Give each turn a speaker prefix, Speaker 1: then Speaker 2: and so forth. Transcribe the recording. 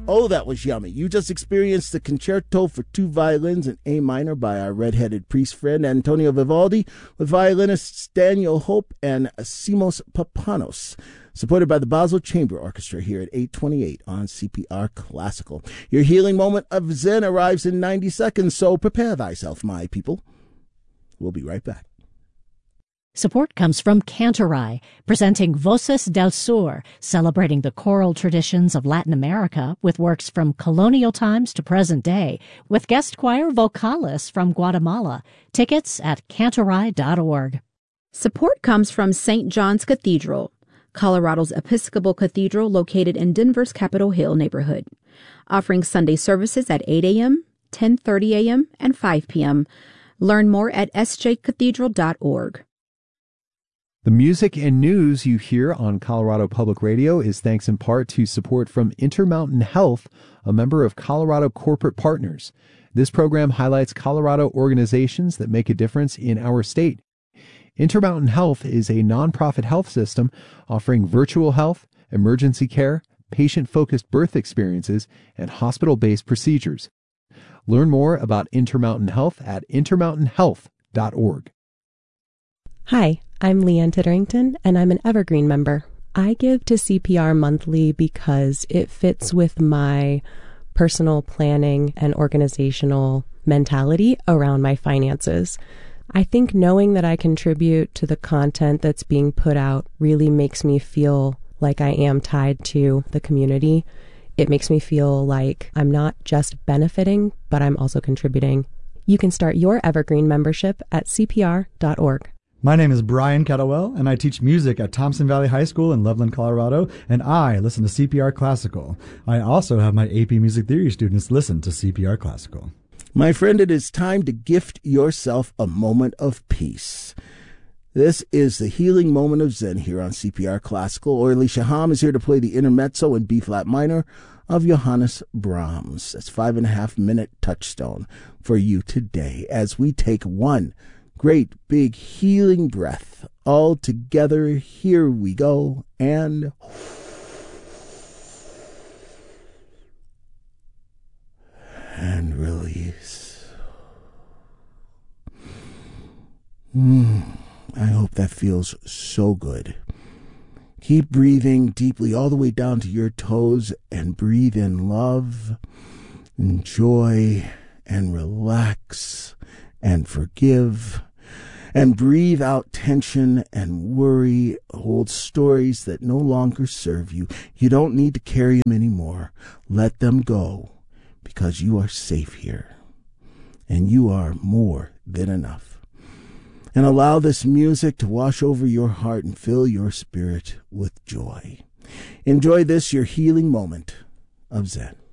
Speaker 1: Oh, that was yummy. You just experienced the concerto for two violins in A minor by our red-headed priest friend Antonio Vivaldi with violinists Daniel Hope and Simos Papanos, supported by the Basel Chamber Orchestra here at 8:28 on CPR Classical. Your healing moment of Zen arrives in 90 seconds, so prepare thyself, my people. We'll be right back.
Speaker 2: Support comes from Cantorai, presenting Voces del Sur, celebrating the choral traditions of Latin America with works from colonial times to present day, with guest choir Vocalis from Guatemala. Tickets at cantorai.org.
Speaker 3: Support comes from St. John's Cathedral, Colorado's Episcopal Cathedral located in Denver's Capitol Hill neighborhood, offering Sunday services at 8 a.m., 10:30 a.m., and 5 p.m. Learn more at sjcathedral.org.
Speaker 4: The music and news you hear on Colorado Public Radio is thanks in part to support from Intermountain Health, a member of Colorado Corporate Partners. This program highlights Colorado organizations that make a difference in our state. Intermountain Health is a nonprofit health system offering virtual health, emergency care, patient-focused birth experiences, and hospital-based procedures. Learn more about Intermountain Health at intermountainhealth.org.
Speaker 5: Hi, I'm Leanne Titterington, and I'm an Evergreen member. I give to CPR monthly because it fits with my personal planning and organizational mentality around my finances. I think knowing that I contribute to the content that's being put out really makes me feel like I am tied to the community. It makes me feel like I'm not just benefiting, but I'm also contributing. You can start your Evergreen membership at CPR.org.
Speaker 6: My name is Brian Kettlewell, and I teach music at Thompson Valley High School in Loveland, Colorado, and I listen to CPR Classical. I also have my AP Music Theory students listen to CPR Classical.
Speaker 1: My friend, it is time to gift yourself a moment of peace. This is the healing moment of Zen here on CPR Classical. Orly Shaham is here to play the intermezzo in B-flat minor of Johannes Brahms. That's 5.5-minute touchstone for you today as we take one great big healing breath. All together, here we go, and release. I hope that feels so good. Keep breathing deeply all the way down to your toes and breathe in love, and joy, and relax, and forgive. And breathe out tension and worry. Hold stories that no longer serve you. You don't need to carry them anymore. Let them go, because you are safe here. And you are more than enough. And allow this music to wash over your heart and fill your spirit with joy. Enjoy this, your healing moment of Zen.